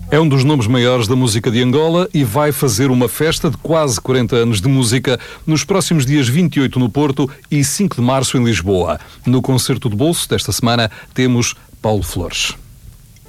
É um dos nomes maiores da música de Angola e vai fazer uma festa de quase 40 anos de música nos próximos dias 28 no Porto e 5 de março em Lisboa. No concerto de bolso desta semana temos Paulo Flores.